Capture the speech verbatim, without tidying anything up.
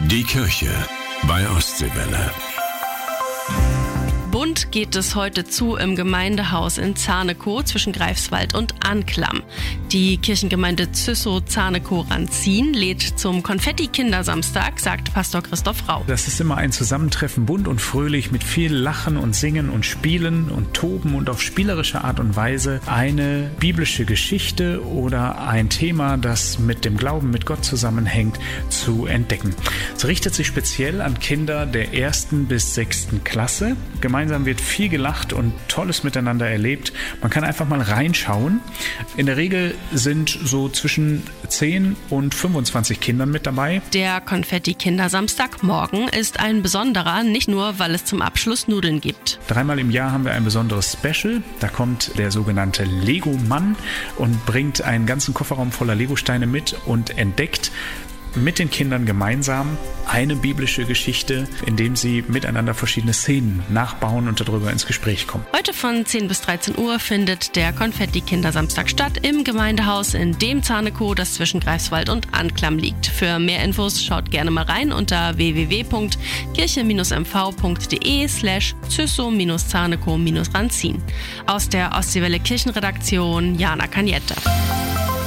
Die Kirche bei Ostseewelle. Bunt geht es heute zu im Gemeindehaus in Zarnekow zwischen Greifswald und Anklam. Die Kirchengemeinde Züssow-Zarnekow-Rantzin lädt zum Konfetti-Kindersamstag, sagt Pastor Christoph Rau. Das ist immer ein Zusammentreffen, bunt und fröhlich, mit viel Lachen und Singen und Spielen und Toben und auf spielerische Art und Weise eine biblische Geschichte oder ein Thema, das mit dem Glauben, mit Gott zusammenhängt, zu entdecken. Es richtet sich speziell an Kinder der ersten bis sechsten Klasse. Gemeinsam wird viel gelacht und Tolles miteinander erlebt. Man kann einfach mal reinschauen. In der Regel sind so zwischen zehn und fünfundzwanzig Kindern mit dabei. Der Konfetti-Kindersamstag morgen ist ein besonderer, nicht nur, weil es zum Abschluss Nudeln gibt. Dreimal im Jahr haben wir ein besonderes Special. Da kommt der sogenannte Lego-Mann und bringt einen ganzen Kofferraum voller Lego-Steine mit und entdeckt mit den Kindern gemeinsam eine biblische Geschichte, indem sie miteinander verschiedene Szenen nachbauen und darüber ins Gespräch kommen. Heute von zehn bis dreizehn Uhr findet der Konfetti-Kindersamstag statt im Gemeindehaus in dem Zarnekow, das zwischen Greifswald und Anklam liegt. Für mehr Infos schaut gerne mal rein unter w w w punkt kirche Bindestrich m v punkt d e slash züssow-zarnekow-rantzin. Aus der Ostseewelle Kirchenredaktion Jana Kaniette.